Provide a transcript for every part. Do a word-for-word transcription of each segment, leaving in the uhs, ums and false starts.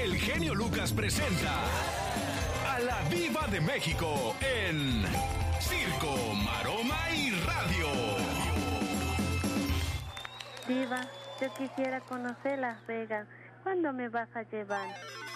El genio Lucas presenta a la Diva de México en Circo, Maroma y Radio. Diva, yo quisiera conocer Las Vegas. ¿Cuándo me vas a llevar?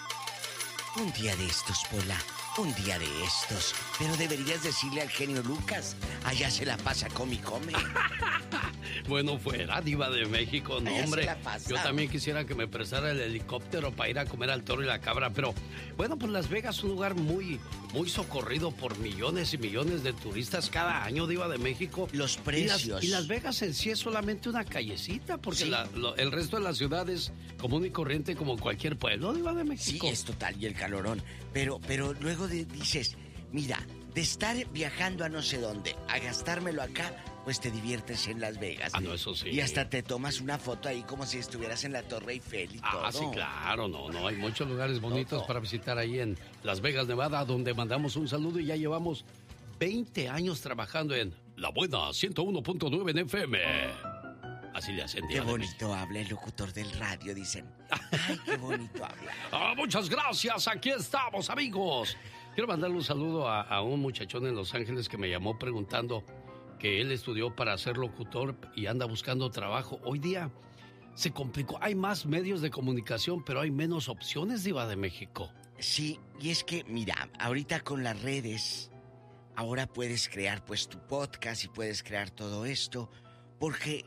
Un día de estos, Pola. Un día de estos. Pero deberías decirle al genio Lucas. Allá se la pasa, come y come. Bueno, fuera, Diva de México, no, Allá hombre. se la pasa. Yo también quisiera que me prestara el helicóptero para ir a comer al toro y la cabra, pero bueno, pues Las Vegas es un lugar muy, muy socorrido por millones y millones de turistas cada año, Diva de México. Los precios. Y Las, y Las Vegas en sí es solamente una callecita, porque Sí. la, lo, el resto de la ciudad es común y corriente como cualquier pueblo, Diva de México. Sí, es total, y el calorón. Pero, pero luego de- dices, mira, de estar viajando a no sé dónde, a gastármelo acá, pues te diviertes en Las Vegas. Ah, no, eso sí. Y hasta te tomas una foto ahí como si estuvieras en la Torre Eiffel y todo. Ah, sí, claro, no, no, hay muchos lugares bonitos Todo. para visitar ahí en Las Vegas, Nevada, donde mandamos un saludo y ya llevamos veinte años trabajando en La Buena ciento uno punto nueve en F M. Así le hacen. Qué Diva de México. bonito habla el locutor del radio, dicen. Ay, qué bonito habla. Ah, muchas gracias, aquí estamos, amigos. Quiero mandarle un saludo a, a un muchachón en Los Ángeles que me llamó preguntando que él estudió para ser locutor y anda buscando trabajo. Hoy día se complicó. Hay más medios de comunicación, pero hay menos opciones, Diva de México. Sí, y es que, mira, ahorita con las redes, ahora puedes crear pues tu podcast y puedes crear todo esto, porque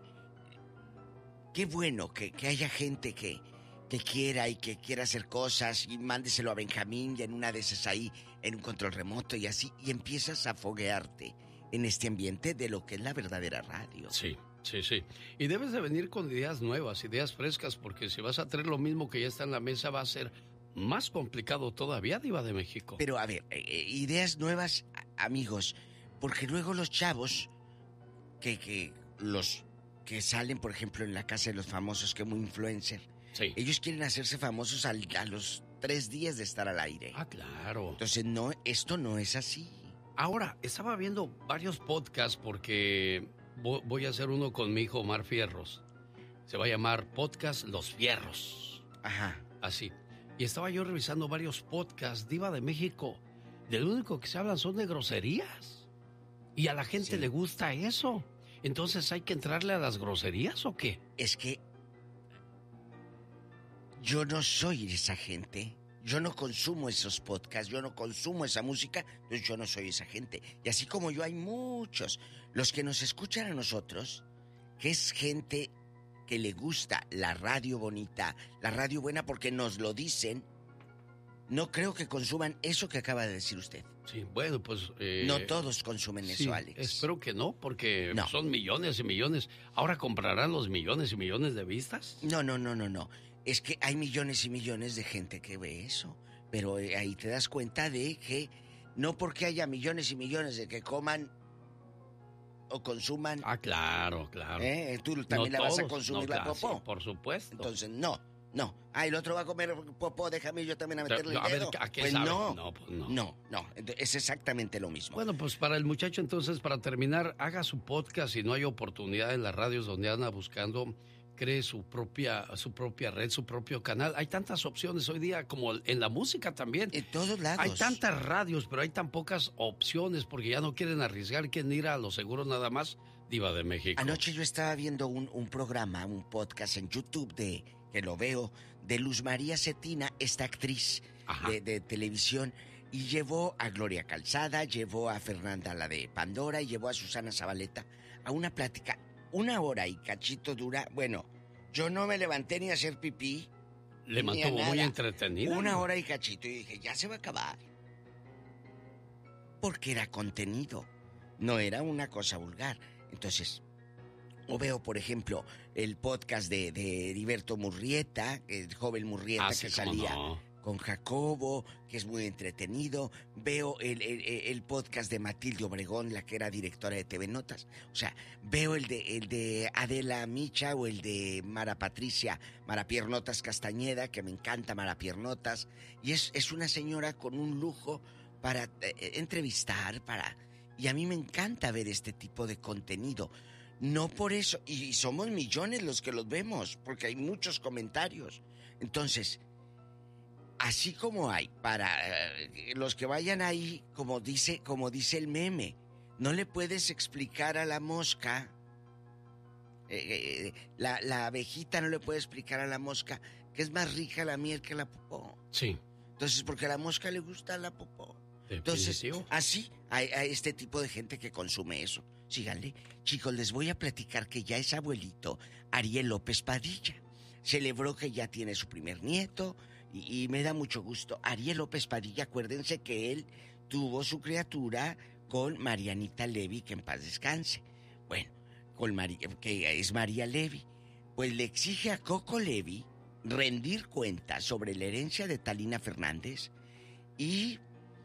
qué bueno que, que haya gente que, que quiera y que quiera hacer cosas y mándeselo a Benjamín y en una de esas ahí en un control remoto y así, y empiezas a foguearte en este ambiente de lo que es la verdadera radio. Sí, sí, sí. Y debes de venir con ideas nuevas, ideas frescas, porque si vas a traer lo mismo que ya está en la mesa va a ser más complicado todavía, Diva de México. Pero a ver, eh, eh, ideas nuevas, a- amigos, porque luego los chavos que, que los que salen, por ejemplo, en la casa de los famosos, que muy influencer, Sí. ellos quieren hacerse famosos al- a los tres días de estar al aire. Ah, claro. Entonces, no, esto no es así. Ahora, estaba viendo varios podcasts porque vo- voy a hacer uno con mi hijo Omar Fierros. Se va a llamar Podcast Los Fierros. Ajá. Así. Y estaba yo revisando varios podcasts, Diva de México. De lo único que se hablan son de groserías. Y a la gente Sí. le gusta eso. Entonces, ¿hay que entrarle a las groserías o qué? Es que yo no soy esa gente. Yo no consumo esos podcasts, yo no consumo esa música, entonces yo no soy esa gente. Y así como yo hay muchos, los que nos escuchan a nosotros, que es gente que le gusta la radio bonita, la radio buena porque nos lo dicen, no creo que consuman eso que acaba de decir usted. Sí, bueno, pues... eh, No todos consumen sí, eso, Alex. espero que no, porque No. son millones y millones. ¿Ahora comprarán los millones y millones de vistas? No, no, no, no, no. Es que hay millones y millones de gente que ve eso. Pero eh, ahí te das cuenta de que no porque haya millones y millones de que coman o consuman, Ah, claro, claro. ¿eh? Tú también No la vas a todos, consumir no, la claro, popó. sí, por supuesto. Entonces, no, no. Ah, el otro va a comer popó, déjame yo también a Pero, meterle a el ver, dedo. ¿a qué pues sabe? no, No, pues no. no, no. Ent- Es exactamente lo mismo. Bueno, pues para el muchacho entonces, para terminar, haga su podcast y no hay oportunidad en las radios donde anda buscando, cree su propia, su propia red, su propio canal. Hay tantas opciones hoy día como en la música también. En todos lados. Hay tantas radios, pero hay tan pocas opciones porque ya no quieren arriesgar, quieren ir a los seguros nada más, Diva de México. Anoche yo estaba viendo un, un programa, un podcast en YouTube de, que lo veo, de Luz María Cetina, esta actriz de, de televisión, y llevó a Gloria Calzada, llevó a Fernanda, la de Pandora, y llevó a Susana Zabaleta a una plática, una hora y cachito dura. Bueno, yo no me levanté ni a hacer pipí. Le ni a mantuvo muy nada. entretenida. Una hora y cachito, y dije, ya se va a acabar. Porque era contenido, no era una cosa vulgar. Entonces, o veo, por ejemplo, el podcast de, de Heriberto Murrieta, el joven Murrieta Ah, sí, que cómo salía no. con Jacobo, que es muy entretenido. Veo el, el, el podcast de Matilde Obregón, la que era directora de T V Notas. O sea, veo el de, el de Adela Micha o el de Mara Patricia, Mara Piernotas Castañeda, que me encanta Mara Piernotas. Y es, es una señora con un lujo para eh, entrevistar, para... Y a mí me encanta ver este tipo de contenido. No por eso, y somos millones los que los vemos, porque hay muchos comentarios. Entonces, así como hay para eh, los que vayan ahí, como dice, como dice el meme, no le puedes explicar a la mosca, eh, eh, la, la abejita no le puede explicar a la mosca que es más rica la miel que la popó. Sí. Entonces, porque a la mosca le gusta la popó. Entonces, así hay, hay este tipo de gente que consume eso. Síganle. Chicos, les voy a platicar que ya es abuelito Ariel López Padilla. Celebró que ya tiene su primer nieto y, y me da mucho gusto. Ariel López Padilla, acuérdense que él tuvo su criatura con Marianita Levy, que en paz descanse. Bueno, con María, que es María Levy. Pues le exige a Coco Levy rendir cuentas sobre la herencia de Talina Fernández y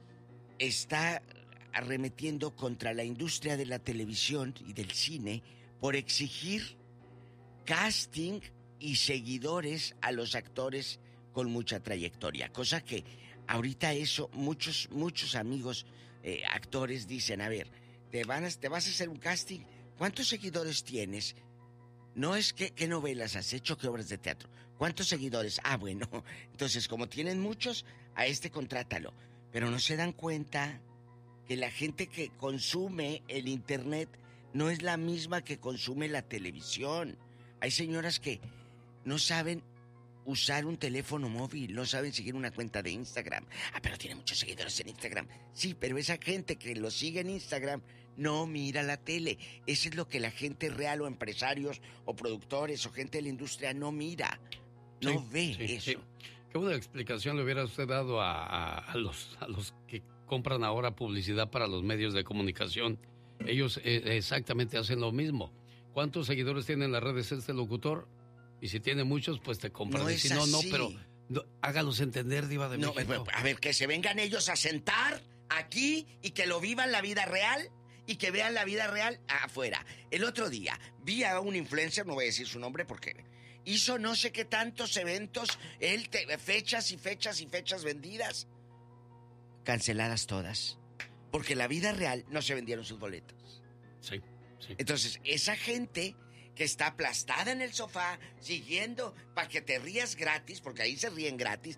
está arremetiendo contra la industria de la televisión y del cine por exigir casting y seguidores a los actores con mucha trayectoria, cosa que ahorita eso muchos muchos amigos eh, actores dicen, a ver, te van a, te vas a hacer un casting, ¿cuántos seguidores tienes? No es que qué novelas has hecho, qué obras de teatro, ¿cuántos seguidores? Ah, bueno, entonces como tienen muchos, a este contrátalo. Pero no se dan cuenta que la gente que consume el internet no es la misma que consume la televisión. Hay señoras que no saben usar un teléfono móvil, no saben seguir una cuenta de Instagram. Ah, pero tiene muchos seguidores en Instagram. Sí, pero esa gente que lo sigue en Instagram no mira la tele. Eso es lo que la gente real o empresarios o productores o gente de la industria no mira. No sí, ve sí, eso. Sí. Qué buena explicación le hubiera usted dado a, a, a, los, a los que compran ahora publicidad para los medios de comunicación. Ellos eh, exactamente hacen lo mismo. ¿Cuántos seguidores tiene en las redes este locutor? Y si tiene muchos, pues te compran. No y si no, no, pero no, hágalos entender, Diva de no, México. A ver, que se vengan ellos a sentar aquí y que lo vivan la vida real y que vean la vida real afuera. El otro día vi a un influencer, no voy a decir su nombre porque hizo no sé qué tantos eventos, él te, fechas y fechas y fechas vendidas. Canceladas todas. Porque la vida real no se vendieron sus boletos. Sí, sí. Entonces, esa gente que está aplastada en el sofá, siguiendo para que te rías gratis, porque ahí se ríen gratis.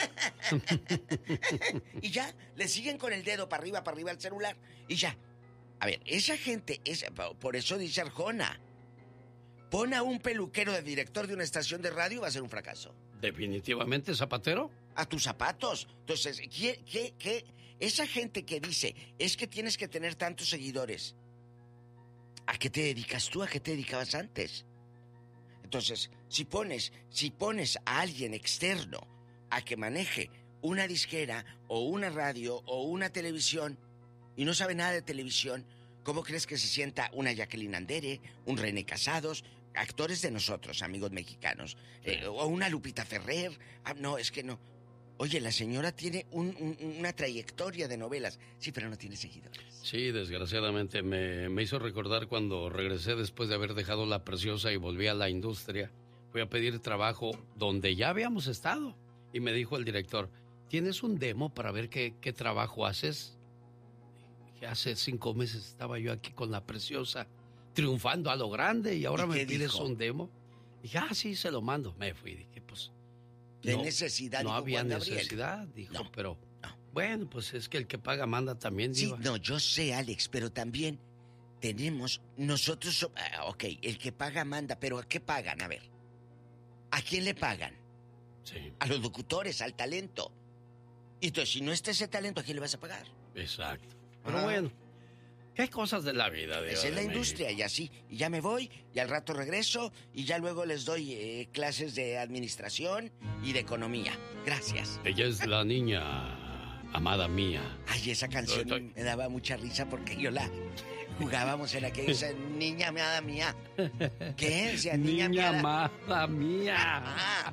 Y ya, le siguen con el dedo para arriba, para arriba al celular. Y ya. A ver, esa gente, es, por eso dice Arjona, pon a un peluquero de director de una estación de radio y va a ser un fracaso. Definitivamente, Zapatero. A tus zapatos. Entonces, ¿qué, qué, qué? Esa gente que dice, es que tienes que tener tantos seguidores. ¿A qué te dedicas tú? ¿A qué te dedicabas antes? Entonces, si pones, si pones a alguien externo a que maneje una disquera o una radio o una televisión y no sabe nada de televisión, ¿cómo crees que se sienta una Jacqueline Andere, un René Casados, actores de nosotros, amigos mexicanos, eh, o una Lupita Ferrer? Ah, no, es que no. Oye, la señora tiene un, un, una trayectoria de novelas, sí, pero no tiene seguidores. Sí, desgraciadamente me, me hizo recordar cuando regresé después de haber dejado La Preciosa y volví a la industria. Fui a pedir trabajo donde ya habíamos estado y me dijo el director, ¿tienes un demo para ver qué, qué trabajo haces? Dije, hace cinco meses estaba yo aquí con La Preciosa, triunfando a lo grande y ahora me pides dijo? un demo. Dije, ah, sí, se lo mando. Me fui, dije, pues... De no, necesidad. No había necesidad, dijo, no, pero... No. Bueno, pues es que el que paga manda también, sí, Diva. No, yo sé, Alex, pero también tenemos... Nosotros... Uh, ok, el que paga manda, pero ¿a qué pagan? A ver. ¿A quién le pagan? Sí. A los locutores, al talento. Y entonces, si no está ese talento, ¿a quién le vas a pagar? Exacto. Pero ah. bueno... ¿Qué cosas de la vida? Esa es la industria y así. Y ya me voy y al rato regreso y ya luego les doy eh, clases de administración y de economía. Gracias. Ella es la niña amada mía. Ay, esa canción Estoy... me daba mucha risa porque yo la jugábamos en aquella esa niña amada mía. ¿Qué? Decía, niña, niña amada mía. Ah,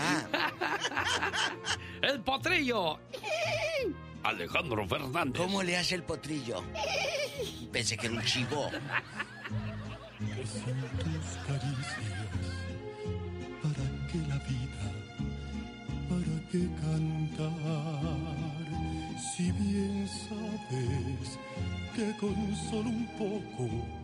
ah. El potrillo. Alejandro Fernández. ¿Cómo le hace el potrillo? Pensé que era un chivo. Que sin tus caricias, ¿para qué la vida? ¿Para qué cantar? Si bien sabes que con solo un poco